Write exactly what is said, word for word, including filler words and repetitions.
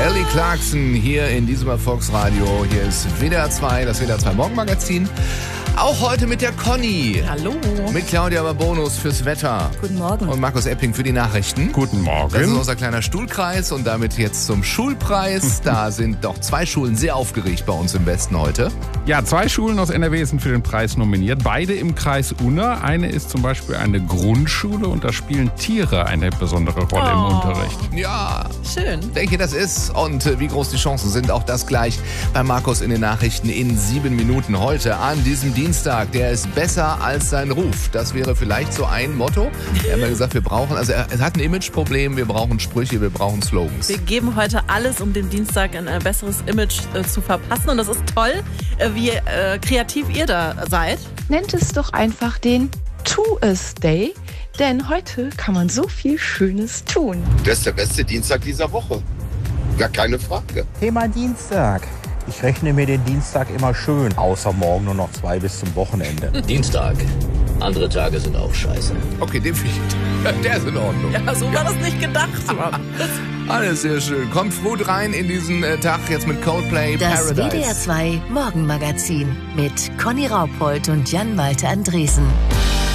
Kelly Clarkson hier in diesem Erfolgsradio. Hier ist W D R zwei, das W D R zwei Morgenmagazin. Auch heute mit der Conny. Hallo. Mit Claudia Babonus fürs Wetter. Guten Morgen. Und Markus Epping für die Nachrichten. Guten Morgen. Das ist unser kleiner Stuhlkreis und damit jetzt zum Schulpreis. Da sind doch zwei Schulen sehr aufgeregt bei uns im Westen heute. Ja, zwei Schulen aus N R W sind für den Preis nominiert. Beide im Kreis Unna. Eine ist zum Beispiel eine Grundschule und da spielen Tiere eine besondere Rolle Oh. im Unterricht. Ja, Schön. denke, das ist. Und äh, wie groß die Chancen sind, auch das gleich bei Markus in den Nachrichten in sieben Minuten heute an diesem Dienstag. Der ist besser als sein Ruf. Das wäre vielleicht so ein Motto. Wir haben ja gesagt, wir brauchen, also er, er hat ein Imageproblem, wir brauchen Sprüche, wir brauchen Slogans. Wir geben heute alles, um dem Dienstag ein äh, besseres Image äh, zu verpassen. Und das ist toll, äh, wie äh, kreativ ihr da seid. Nennt es doch einfach den Tu-es-Day, denn heute kann man so viel Schönes tun. Das ist der beste Dienstag dieser Woche. Gar keine Frage. Thema Dienstag. Ich rechne mir den Dienstag immer schön, außer morgen nur noch zwei bis zum Wochenende. Dienstag. Andere Tage sind auch scheiße. Okay, den finde ich, der ist in Ordnung. Ja, so war das nicht gedacht. Alles sehr schön. Kommt gut rein in diesen äh, Tag jetzt mit Coldplay Das Paradise. W D R zwei Morgenmagazin mit Conny Raupold und Jan Malte Andresen.